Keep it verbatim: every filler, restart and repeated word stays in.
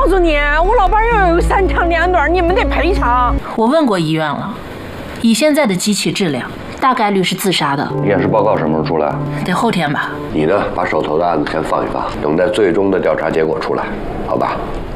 告诉你，我老伴要有三长两短，你们得赔偿。 我问过医院了，以现在的机器质量，大概率是自杀的。 验尸报告什么时候出来？ 得后天吧。 你呢，把手头的案子先放一放，等待最终的调查结果出来，好吧？